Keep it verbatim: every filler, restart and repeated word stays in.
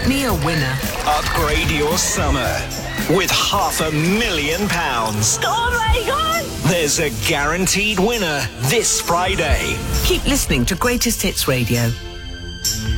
Get me a winner. Upgrade your summer with half a million pounds. Oh my God! There's a guaranteed winner this Friday. Keep listening to Greatest Hits Radio.